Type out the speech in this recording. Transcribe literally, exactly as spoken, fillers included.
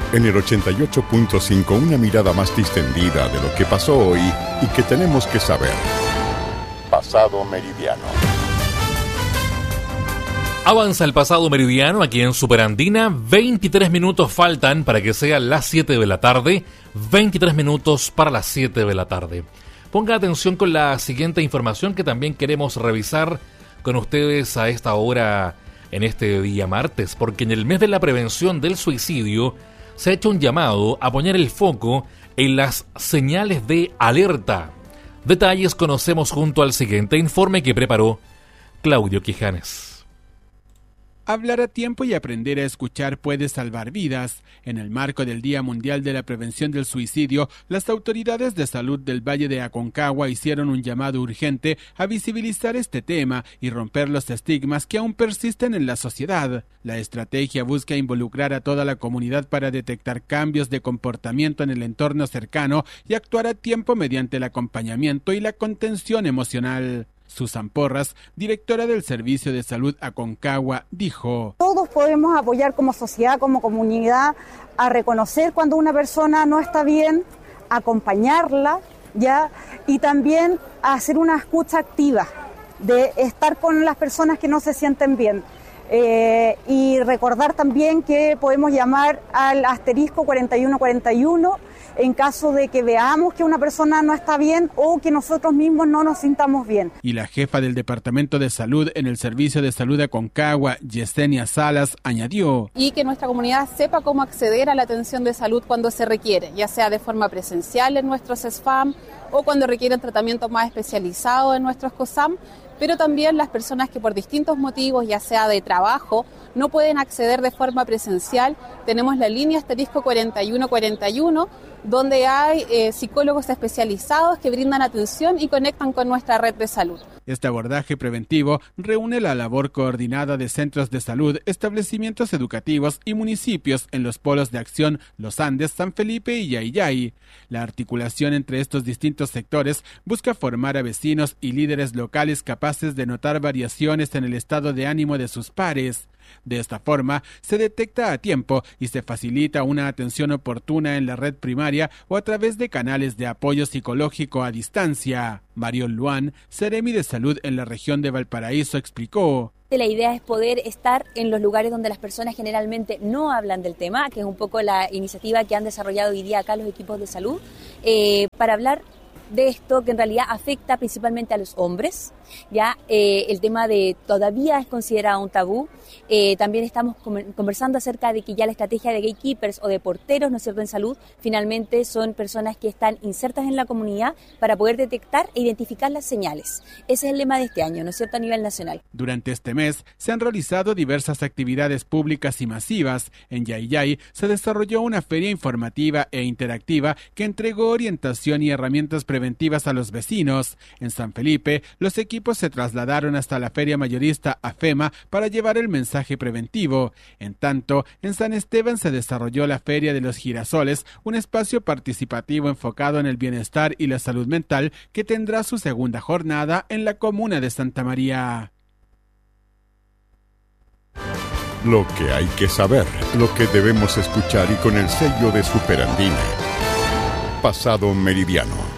En el ochenta y ocho punto cinco, una mirada más distendida de lo que pasó hoy y que tenemos que saber. Pasado Meridiano. Avanza el pasado meridiano aquí en Superandina. veintitrés minutos faltan para que sean las siete de la tarde. veintitrés minutos para las siete de la tarde. Ponga atención con la siguiente información que también queremos revisar con ustedes a esta hora en este día martes, porque en el mes de la prevención del suicidio se ha hecho un llamado a poner el foco en las señales de alerta. Detalles conocemos junto al siguiente informe que preparó Claudio Quijanes. Hablar a tiempo y aprender a escuchar puede salvar vidas. En el marco del Día Mundial de la Prevención del Suicidio, las autoridades de salud del Valle de Aconcagua hicieron un llamado urgente a visibilizar este tema y romper los estigmas que aún persisten en la sociedad. La estrategia busca involucrar a toda la comunidad para detectar cambios de comportamiento en el entorno cercano y actuar a tiempo mediante el acompañamiento y la contención emocional. Susan Porras, directora del Servicio de Salud Aconcagua, dijo: todos podemos apoyar como sociedad, como comunidad, a reconocer cuando una persona no está bien, acompañarla, ¿ya? Y también a hacer una escucha activa, de estar con las personas que no se sienten bien. Eh, y recordar también que podemos llamar al asterisco cuarenta y uno cuarenta y uno en caso de que veamos que una persona no está bien o que nosotros mismos no nos sintamos bien. Y la jefa del Departamento de Salud en el Servicio de Salud de Aconcagua, Yesenia Salas, añadió: y que nuestra comunidad sepa cómo acceder a la atención de salud cuando se requiere, ya sea de forma presencial en nuestros S F A M o cuando requieren tratamiento más especializado en nuestros COSAM, pero también las personas que por distintos motivos, ya sea de trabajo, no pueden acceder de forma presencial. Tenemos la línea asterisco cuarenta y uno cuarenta y uno, donde hay eh, psicólogos especializados que brindan atención y conectan con nuestra red de salud. Este abordaje preventivo reúne la labor coordinada de centros de salud, establecimientos educativos y municipios en los polos de acción Los Andes, San Felipe y Yayay. La articulación entre estos distintos sectores busca formar a vecinos y líderes locales capaces de notar variaciones en el estado de ánimo de sus pares. De esta forma, se detecta a tiempo y se facilita una atención oportuna en la red primaria o a través de canales de apoyo psicológico a distancia. Marion Luan, Seremi de Salud en la región de Valparaíso, explicó: la idea es poder estar en los lugares donde las personas generalmente no hablan del tema, que es un poco la iniciativa que han desarrollado hoy día acá los equipos de salud, eh, para hablar de esto que en realidad afecta principalmente a los hombres. Ya eh, el tema de todavía es considerado un tabú. Eh, también estamos conversando acerca de que ya la estrategia de gatekeepers o de porteros, ¿no es cierto?, en salud, finalmente son personas que están insertas en la comunidad para poder detectar e identificar las señales. Ese es el lema de este año, ¿no es cierto?, a nivel nacional. Durante este mes se han realizado diversas actividades públicas y masivas. En Yayay se desarrolló una feria informativa e interactiva que entregó orientación y herramientas preventivas a los vecinos. En San Felipe, los equipos se trasladaron hasta la feria mayorista AFEMA para llevar el mensaje preventivo. En tanto, en San Esteban se desarrolló la Feria de los Girasoles, un espacio participativo enfocado en el bienestar y la salud mental que tendrá su segunda jornada en la comuna de Santa María. Lo que hay que saber, lo que debemos escuchar y con el sello de Superandina. Pasado Meridiano.